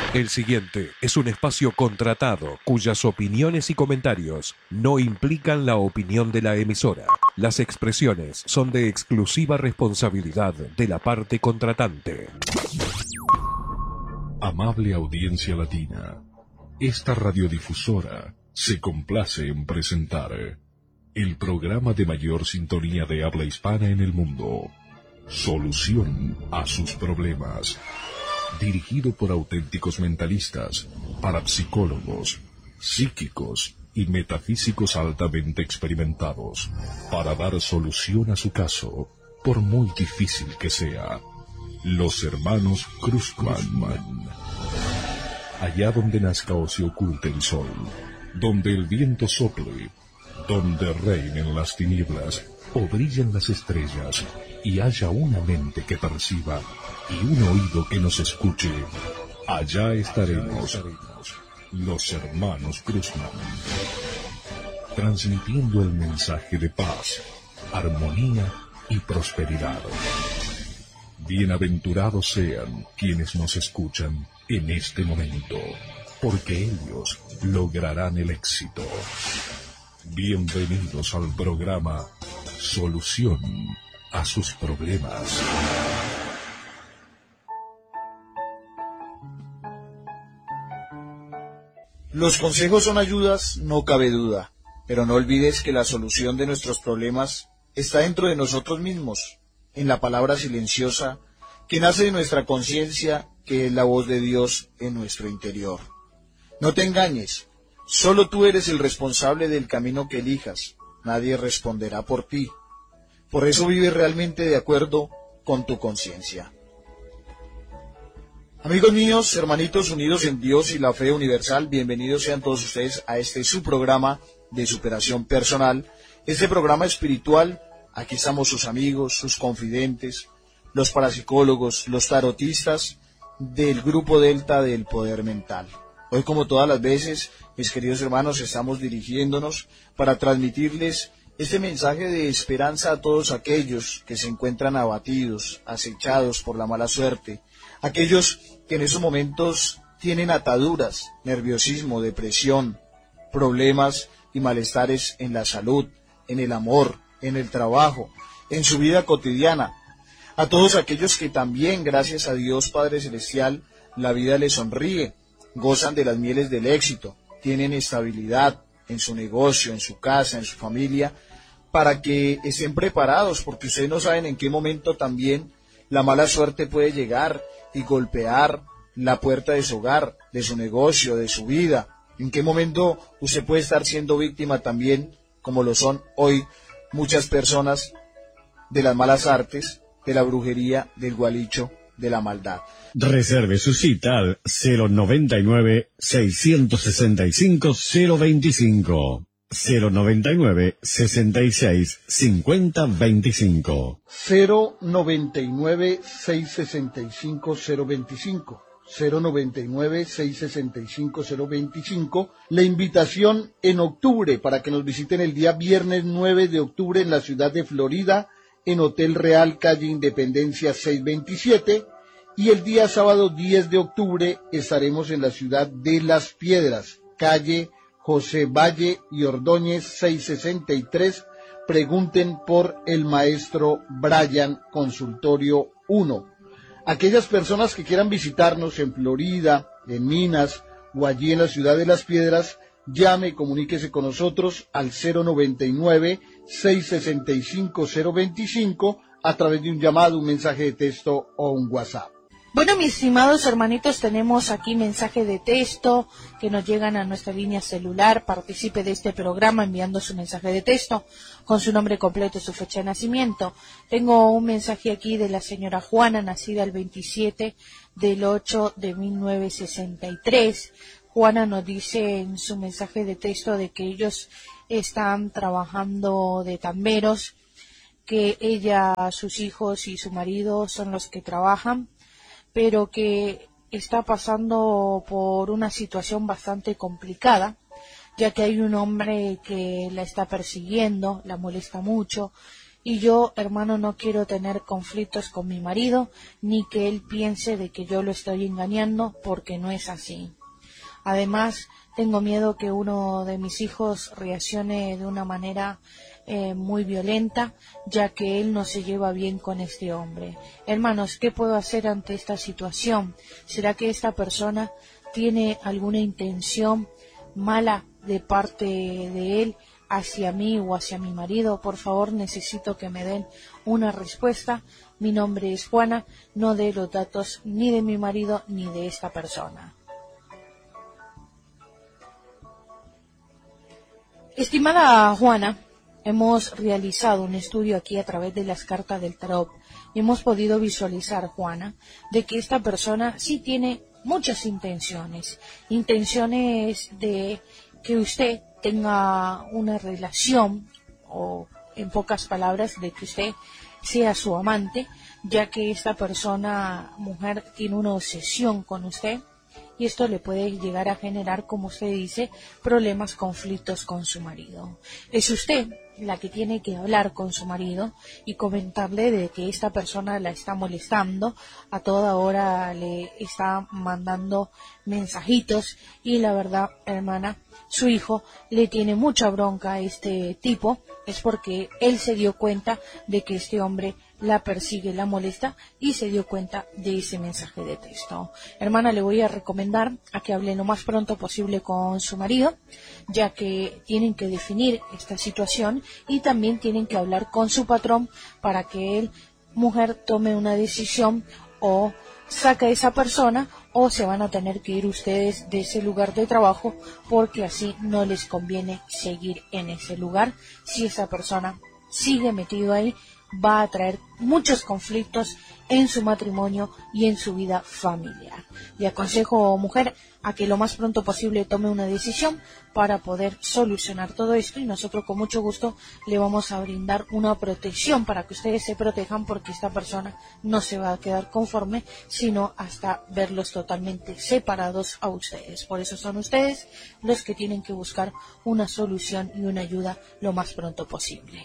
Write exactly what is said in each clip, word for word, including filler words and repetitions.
El siguiente es un espacio contratado cuyas opiniones y comentarios no implican la opinión de la emisora. Las expresiones son de exclusiva responsabilidad de la parte contratante. Amable audiencia latina, esta radiodifusora se complace en presentar el programa de mayor sintonía de habla hispana en el mundo, Solución a sus problemas. Dirigido por auténticos mentalistas, parapsicólogos, psíquicos y metafísicos altamente experimentados, para dar solución a su caso, por muy difícil que sea. Los hermanos Cruzman. Allá donde nazca o se oculte el sol, donde el viento sople, donde reinen las tinieblas o brillen las estrellas, y haya una mente que perciba y un oído que nos escuche, allá estaremos, los hermanos Cruzman, transmitiendo el mensaje de paz, armonía y prosperidad. Bienaventurados sean quienes nos escuchan en este momento, porque ellos lograrán el éxito. Bienvenidos al programa Solución a sus problemas. Los consejos son ayudas, no cabe duda, pero no olvides que la solución de nuestros problemas está dentro de nosotros mismos, en la palabra silenciosa que nace de nuestra conciencia, que es la voz de Dios en nuestro interior. No te engañes, solo tú eres el responsable del camino que elijas, nadie responderá por ti. Por eso vive realmente de acuerdo con tu conciencia. Amigos míos, hermanitos unidos en Dios y la fe universal, bienvenidos sean todos ustedes a este su programa de superación personal, este programa espiritual. Aquí estamos sus amigos, sus confidentes, los parapsicólogos, los tarotistas del Grupo Delta del Poder Mental. Hoy, como todas las veces, mis queridos hermanos, estamos dirigiéndonos para transmitirles este mensaje de esperanza a todos aquellos que se encuentran abatidos, acechados por la mala suerte, aquellos que en esos momentos tienen ataduras, nerviosismo, depresión, problemas y malestares en la salud, en el amor, en el trabajo, en su vida cotidiana. A todos aquellos que también, gracias a Dios Padre Celestial, la vida les sonríe, gozan de las mieles del éxito, tienen estabilidad en su negocio, en su casa, en su familia, para que estén preparados, porque ustedes no saben en qué momento también la mala suerte puede llegar y golpear la puerta de su hogar, de su negocio, de su vida. En qué momento usted puede estar siendo víctima también, como lo son hoy muchas personas, de las malas artes, de la brujería, del gualicho, de la maldad. Reserve su cita al cero noventa y nueve, seiscientos sesenta y cinco, cero veinticinco. cero noventa y nueve, sesenta y seis, cincuenta veinticinco. cero noventa y nueve, seiscientos sesenta y cinco, cero veinticinco. cero noventa y nueve, seiscientos sesenta y cinco, cero veinticinco. La invitación en octubre para que nos visiten el día viernes nueve de octubre en la ciudad de Florida, en Hotel Real, calle Independencia seiscientos veintisiete. Y el día sábado diez de octubre estaremos en la ciudad de Las Piedras, calle José Valle y Ordóñez seiscientos sesenta y tres. Pregunten por el maestro Brian, consultorio uno. Aquellas personas que quieran visitarnos en Florida, en Minas o allí en la ciudad de Las Piedras, llame y comuníquese con nosotros al cero noventa y nueve, seiscientos sesenta y cinco, cero veinticinco a través de un llamado, un mensaje de texto o un WhatsApp. Bueno, mis estimados hermanitos, tenemos aquí mensaje de texto que nos llegan a nuestra línea celular. Participe de este programa enviando su mensaje de texto con su nombre completo y su fecha de nacimiento. Tengo un mensaje aquí de la señora Juana, nacida el veintisiete del ocho de mil novecientos sesenta y tres. Juana nos dice en su mensaje de texto de que ellos están trabajando de tamberos, que ella, sus hijos y su marido son los que trabajan, pero que está pasando por una situación bastante complicada, ya que hay un hombre que la está persiguiendo, la molesta mucho, Y yo, hermano, no quiero tener conflictos con mi marido, ni que él piense de que yo lo estoy engañando, porque no es así. Además, tengo miedo que uno de mis hijos reaccione de una manera eh, muy violenta, ya que él no se lleva bien con este hombre. Hermanos, ¿qué puedo hacer ante esta situación? ¿Será que esta persona tiene alguna intención mala de parte de él hacia mí o hacia mi marido? Por favor, necesito que me den una respuesta. Mi nombre es Juana, no dé los datos ni de mi marido ni de esta persona. Estimada Juana, hemos realizado un estudio aquí a través de las cartas del tarot y hemos podido visualizar, Juana, de que esta persona sí tiene muchas intenciones, intenciones de que usted tenga una relación, o en pocas palabras, de que usted sea su amante, ya que esta persona, mujer, tiene una obsesión con usted, y esto le puede llegar a generar, como usted dice, problemas, conflictos con su marido. Es usted la que tiene que hablar con su marido y comentarle de que esta persona la está molestando, a toda hora le está mandando mensajitos, y la verdad, hermana, su hijo le tiene mucha bronca a este tipo, es porque él se dio cuenta de que este hombre la persigue, la molesta, y se dio cuenta de ese mensaje de texto. Hermana, le voy a recomendar a que hable lo más pronto posible con su marido, ya que tienen que definir esta situación y también tienen que hablar con su patrón para que él, mujer, tome una decisión, o saca a esa persona o se van a tener que ir ustedes de ese lugar de trabajo, porque así no les conviene seguir en ese lugar. Si esa persona sigue metido ahí, va a traer muchos conflictos en su matrimonio y en su vida familiar. Le aconsejo, mujer, a que lo más pronto posible tome una decisión para poder solucionar todo esto, y nosotros con mucho gusto le vamos a brindar una protección para que ustedes se protejan, porque esta persona no se va a quedar conforme, sino hasta verlos totalmente separados a ustedes. Por eso son ustedes los que tienen que buscar una solución y una ayuda lo más pronto posible.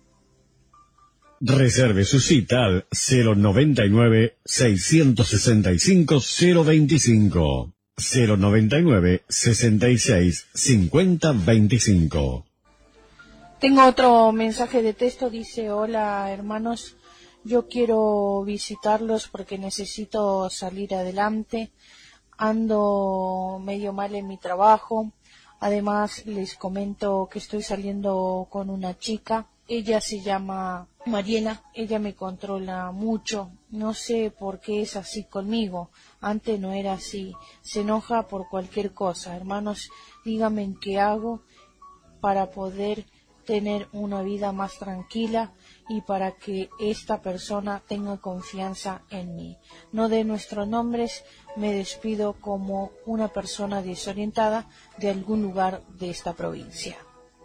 Reserve su cita al cero noventa y nueve, seiscientos sesenta y cinco, cero veinticinco. cero noventa y nueve, sesenta y seis, cincuenta veinticinco. Tengo otro mensaje de texto, dice: hola hermanos, yo quiero visitarlos porque necesito salir adelante, ando medio mal en mi trabajo, además les comento que estoy saliendo con una chica, ella se llama Mariela, ella me controla mucho, no sé por qué es así conmigo, antes no era así, se enoja por cualquier cosa. Hermanos, díganme qué hago para poder tener una vida más tranquila y para que esta persona tenga confianza en mí. No de nuestros nombres, me despido como una persona desorientada de algún lugar de esta provincia.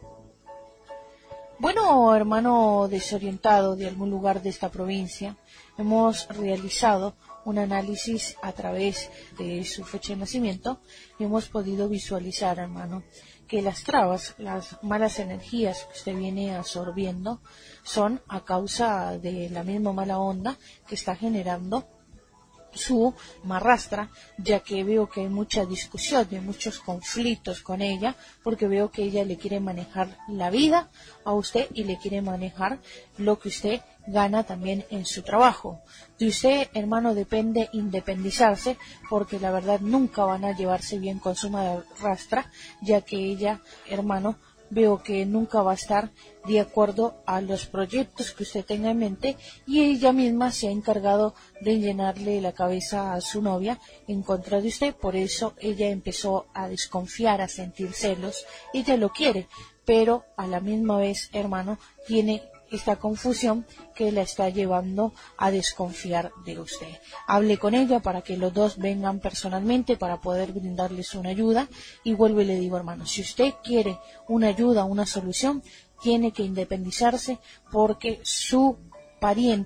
Bueno, hermano desorientado de algún lugar de esta provincia, hemos realizado un análisis a través de su fecha de nacimiento y hemos podido visualizar, hermano, que las trabas, las malas energías que usted viene absorbiendo son a causa de la misma mala onda que está generando su madrastra, ya que veo que hay mucha discusión, hay muchos conflictos con ella, porque veo que ella le quiere manejar la vida a usted y le quiere manejar lo que usted gana también en su trabajo. De usted, hermano, depende independizarse, porque la verdad nunca van a llevarse bien con su madrastra, ya que ella, hermano, veo que nunca va a estar de acuerdo a los proyectos que usted tenga en mente, y ella misma se ha encargado de llenarle la cabeza a su novia en contra de usted. Por eso ella empezó a desconfiar, a sentir celos. Ella lo quiere, pero a la misma vez, hermano, tiene esta confusión que la está llevando a desconfiar de usted. Hable con ella para que los dos vengan personalmente para poder brindarles una ayuda. Y vuelvo y le digo, hermano, si usted quiere una ayuda, una solución, tiene que independizarse, porque su pariente